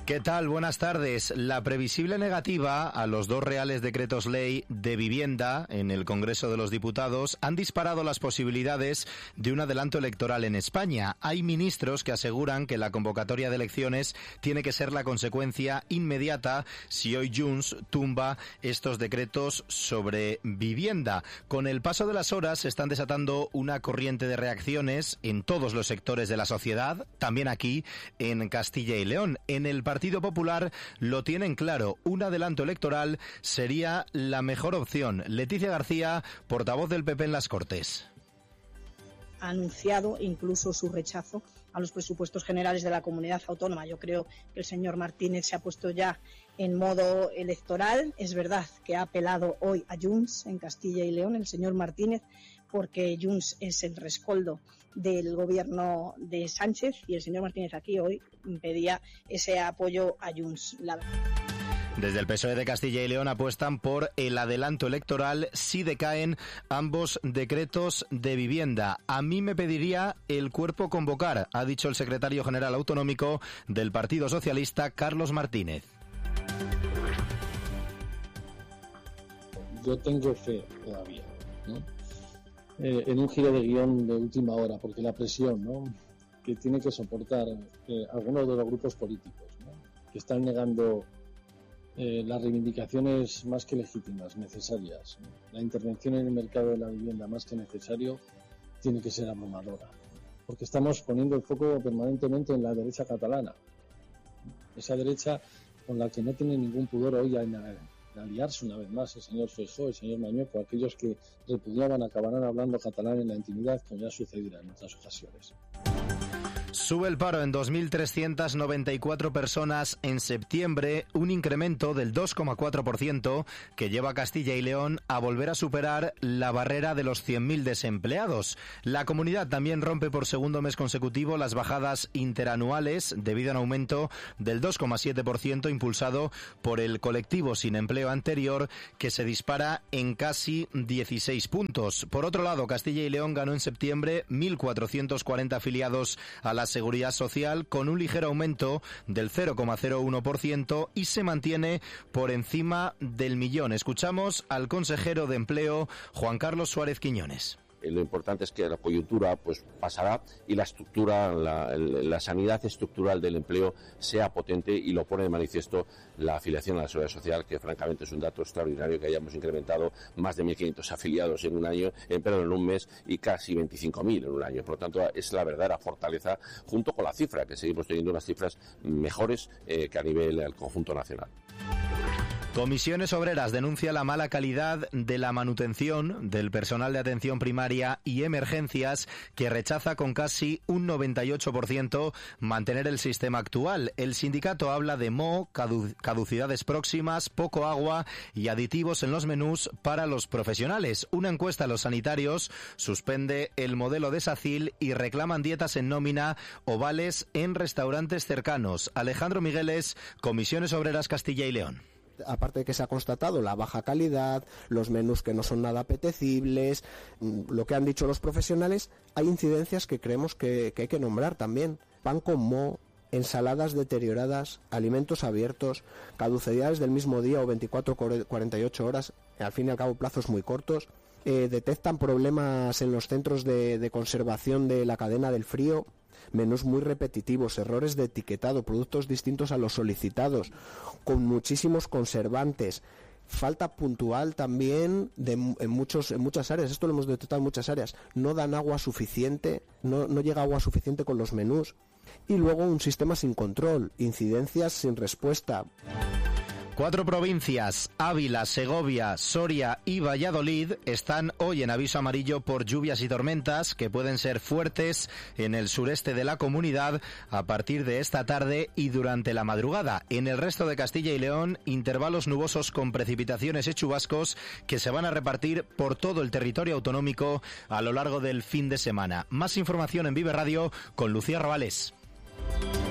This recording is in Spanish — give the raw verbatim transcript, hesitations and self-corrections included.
¿Qué tal? Buenas tardes. La previsible negativa a los dos reales decretos ley de vivienda en el Congreso de los Diputados han disparado las posibilidades de un adelanto electoral en España. Hay ministros que aseguran que la convocatoria de elecciones tiene que ser la consecuencia inmediata si hoy Junts tumba estos decretos sobre vivienda. Con el paso de las horas se están desatando una corriente de reacciones en todos los sectores de la sociedad, también aquí en Castilla y León. En el Partido Popular lo tienen claro, un adelanto electoral sería la mejor opción. Leticia García, portavoz del P P en las Cortes. Ha anunciado incluso su rechazo a los presupuestos generales de la comunidad autónoma. Yo creo que el señor Martínez se ha puesto ya en modo electoral. Es verdad que ha apelado hoy a Junts en Castilla y León, el señor Martínez, porque Junts es el rescoldo del gobierno de Sánchez y el señor Martínez aquí hoy pedía ese apoyo a Junts. La... Desde el P S O E de Castilla y León apuestan por el adelanto electoral si decaen ambos decretos de vivienda. A mí me pediría el cuerpo convocar, ha dicho el secretario general autonómico del Partido Socialista, Carlos Martínez. Yo tengo fe todavía, ¿no? Eh, en un giro de guión de última hora, porque la presión, ¿no?, que tiene que soportar eh, algunos de los grupos políticos, ¿no?, que están negando eh, las reivindicaciones más que legítimas, necesarias, ¿no?, la intervención en el mercado de la vivienda más que necesario, tiene que ser abrumadora, porque estamos poniendo el foco permanentemente en la derecha catalana, esa derecha con la que no tiene ningún pudor hoy en aliarse una vez más el señor Feijóo, el señor Mañueco, aquellos que repudiaban acabarán hablando catalán en la intimidad, como ya sucederá en otras ocasiones. Sube el paro en dos mil trescientas noventa y cuatro personas en septiembre, un incremento del dos coma cuatro por ciento que lleva a Castilla y León a volver a superar la barrera de los cien mil desempleados. La comunidad también rompe por segundo mes consecutivo las bajadas interanuales debido a un aumento del dos coma siete por ciento impulsado por el colectivo sin empleo anterior, que se dispara en casi dieciséis puntos. Por otro lado, Castilla y León ganó en septiembre mil cuatrocientos cuarenta afiliados a la Seguridad Social, con un ligero aumento del cero coma cero uno por ciento y se mantiene por encima del millón. Escuchamos al consejero de Empleo, Juan Carlos Suárez Quiñones. Lo importante es que la coyuntura pues pasará y la estructura, la, la sanidad estructural del empleo sea potente, y lo pone de manifiesto la afiliación a la Seguridad Social, que francamente es un dato extraordinario, que hayamos incrementado más de mil quinientos afiliados en un año, en, perdón, en un mes, y casi veinticinco mil en un año. Por lo tanto, es la verdadera fortaleza, junto con la cifra, que seguimos teniendo unas cifras mejores eh, que a nivel del conjunto nacional. Comisiones Obreras denuncia la mala calidad de la manutención del personal de atención primaria y emergencias, que rechaza con casi un noventa y ocho por ciento mantener el sistema actual. El sindicato habla de moho, cadu- caducidades próximas, poco agua y aditivos en los menús para los profesionales. Una encuesta a los sanitarios suspende el modelo de SACIL y reclaman dietas en nómina o vales en restaurantes cercanos. Alejandro Migueles, Comisiones Obreras Castilla y León. Aparte de que se ha constatado la baja calidad, los menús que no son nada apetecibles, lo que han dicho los profesionales, hay incidencias que creemos que, que hay que nombrar también. Pan con moho, ensaladas deterioradas, alimentos abiertos, caducidades del mismo día o veinticuatro a cuarenta y ocho horas, al fin y al cabo plazos muy cortos. Eh, detectan problemas en los centros de, de conservación de la cadena del frío, menús muy repetitivos, errores de etiquetado, productos distintos a los solicitados, con muchísimos conservantes, falta puntual también de, en, muchos, en muchas áreas. Esto lo hemos detectado en muchas áreas. No dan agua suficiente, no, no llega agua suficiente con los menús. Y luego un sistema sin control, incidencias sin respuesta. Cuatro provincias, Ávila, Segovia, Soria y Valladolid, están hoy en aviso amarillo por lluvias y tormentas que pueden ser fuertes en el sureste de la comunidad a partir de esta tarde y durante la madrugada. En el resto de Castilla y León, intervalos nubosos con precipitaciones y chubascos que se van a repartir por todo el territorio autonómico a lo largo del fin de semana. Más información en Vive Radio con Lucía Rabales.